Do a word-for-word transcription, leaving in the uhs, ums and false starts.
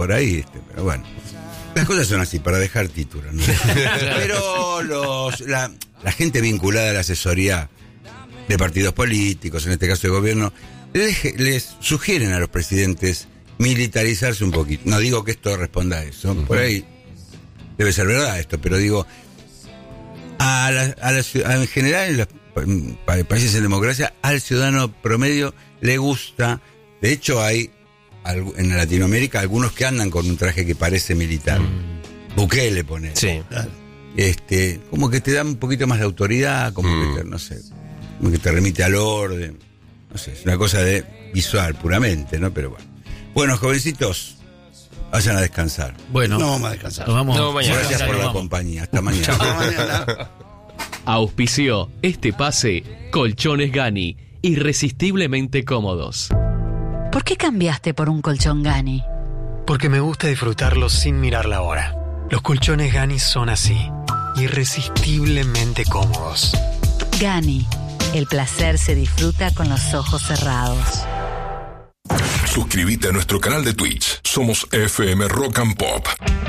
por ahí, este, pero bueno. Las cosas son así, para dejar títulos, ¿no? Pero los, la, la gente vinculada a la asesoría de partidos políticos, en este caso de gobierno, les, les sugieren a los presidentes militarizarse un poquito. No digo que esto responda a eso, por ahí debe ser verdad esto, pero digo, a la, a la, a, en general en los países en democracia, al ciudadano promedio le gusta. De hecho, hay en Latinoamérica algunos que andan con un traje que parece militar. Mm. Bukele pone. Sí. Este, como que te da un poquito más de autoridad, como mm. que te, no sé, como que te remite al orden. No sé, es una cosa de visual puramente, ¿no? Pero bueno. Bueno, jovencitos, vayan a descansar. Bueno, no vamos a descansar. Nos vamos. No, mañana. Gracias por la vamos. compañía. Hasta mañana. Hasta mañana. Auspició este pase Colchones Gani, irresistiblemente cómodos. ¿Por qué cambiaste por un colchón Gani? Porque me gusta disfrutarlo sin mirar la hora. Los colchones Gani son así, irresistiblemente cómodos. Gani, el placer se disfruta con los ojos cerrados. Suscríbete a nuestro canal de Twitch. Somos F M Rock and Pop.